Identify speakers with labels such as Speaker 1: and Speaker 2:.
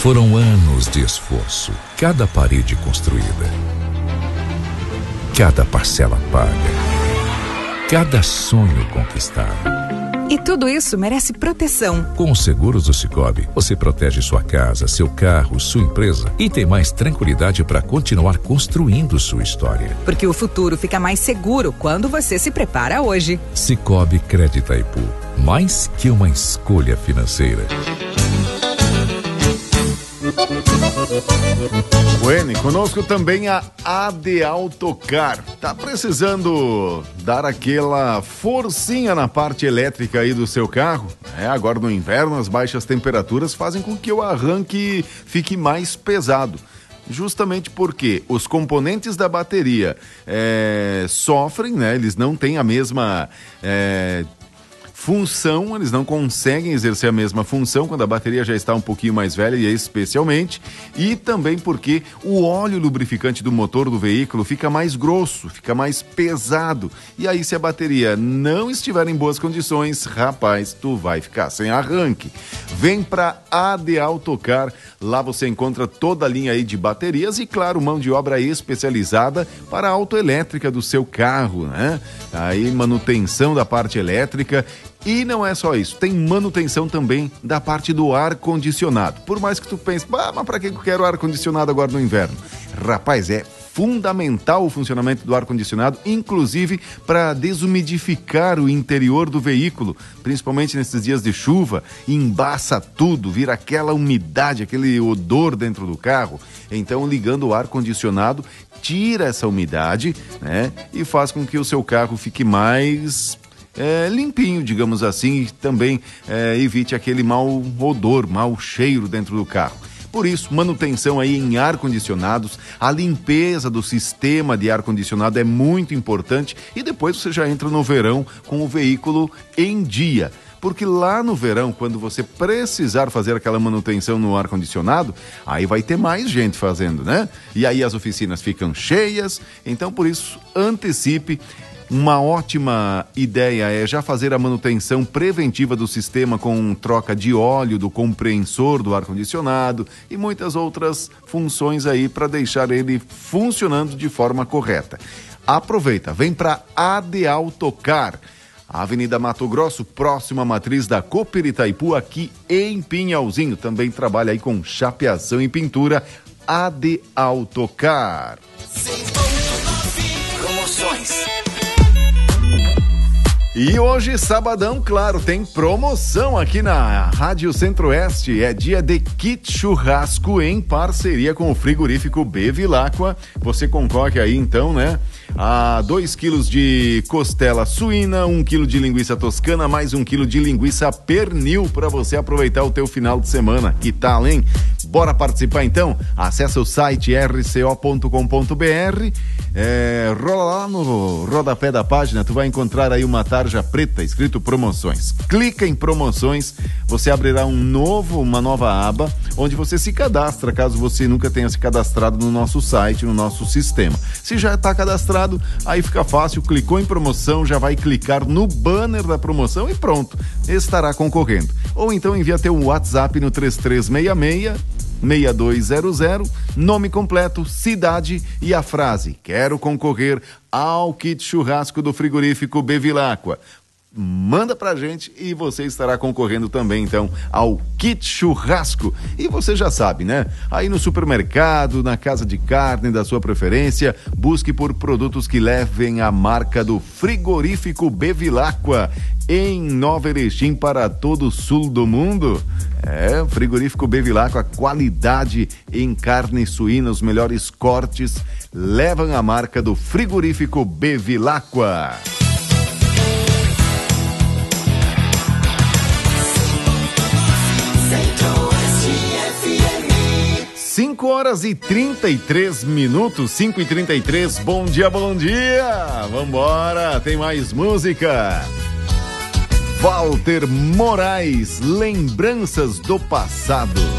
Speaker 1: Foram anos de esforço, cada parede construída, cada parcela paga, cada sonho conquistado.
Speaker 2: E tudo isso merece proteção.
Speaker 1: Com os seguros do Sicoob, você protege sua casa, seu carro, sua empresa e tem mais tranquilidade para continuar construindo sua história.
Speaker 2: Porque o futuro fica mais seguro quando você se prepara hoje.
Speaker 1: Sicoob Crédito Itaipu, mais que uma escolha financeira.
Speaker 3: Bueno, conosco também a AD Autocar. Tá precisando dar aquela forcinha na parte elétrica aí do seu carro? Agora no inverno as baixas temperaturas fazem com que o arranque fique mais pesado. Justamente porque os componentes da bateria sofrem, né? Eles não têm a mesma função, eles não conseguem exercer a mesma função quando a bateria já está um pouquinho mais velha, e especialmente, e também porque o óleo lubrificante do motor do veículo fica mais grosso, fica mais pesado, e aí se a bateria não estiver em boas condições, rapaz, tu vai ficar sem arranque. Vem pra AD Autocar, lá você encontra toda a linha aí de baterias e, claro, mão de obra especializada para a autoelétrica do seu carro, né? Aí manutenção da parte elétrica. E não é só isso, tem manutenção também da parte do ar-condicionado. Por mais que tu pense, mas para que eu quero ar-condicionado agora no inverno? Rapaz, é fundamental o funcionamento do ar-condicionado, inclusive para desumidificar o interior do veículo, principalmente nesses dias de chuva, embaça tudo, vira aquela umidade, aquele odor dentro do carro. Então, ligando o ar-condicionado, tira essa umidade, né, e faz com que o seu carro fique mais limpinho, digamos assim, e também evite aquele mau odor, mau cheiro dentro do carro. Por isso, manutenção aí em ar-condicionados, a limpeza do sistema de ar-condicionado é muito importante, e depois você já entra no verão com o veículo em dia. Porque lá no verão, quando você precisar fazer aquela manutenção no ar-condicionado, aí vai ter mais gente fazendo, né? E aí as oficinas ficam cheias, então por isso antecipe. Uma ótima ideia é já fazer a manutenção preventiva do sistema com troca de óleo do compreensor do ar-condicionado e muitas outras funções aí para deixar ele funcionando de forma correta. Aproveita, vem para AD Autocar, Avenida Mato Grosso, próxima à matriz da Cooper Itaipu, aqui em Pinhalzinho. Também trabalha aí com chapeação e pintura. AD Autocar.
Speaker 4: Promoções.
Speaker 3: E hoje, sabadão, claro, tem promoção aqui na Rádio Centro-Oeste. É dia de kit churrasco em parceria com o frigorífico Bevilacqua. Você concorre aí, então, né? A 2 quilos de costela suína, 1 quilo de linguiça toscana, mais 1 quilo de linguiça pernil para você aproveitar o teu final de semana. Que tal, hein? Bora participar, então? Acesse o site rco.com.br, rola lá no rodapé da página, tu vai encontrar aí uma tarja preta escrito promoções. Clica em promoções, você abrirá uma nova aba, onde você se cadastra, caso você nunca tenha se cadastrado no nosso site, no nosso sistema. Se já está cadastrado, aí fica fácil, clicou em promoção, já vai clicar no banner da promoção e pronto, estará concorrendo. Ou então envia teu WhatsApp no 3366-6200, nome completo, cidade e a frase: quero concorrer ao kit churrasco do frigorífico Bevilacqua. Manda pra gente e você estará concorrendo também, então, ao kit churrasco. E você já sabe, né? Aí no supermercado, na casa de carne da sua preferência, busque por produtos que levem a marca do frigorífico Bevilacqua, em Nova Erechim, para todo o sul do mundo. Frigorífico Bevilacqua, qualidade em carne suína, os melhores cortes, levam a marca do frigorífico Bevilacqua. 5h33, 5h33, bom dia, vambora, tem mais música. Walter Moraes, lembranças do passado.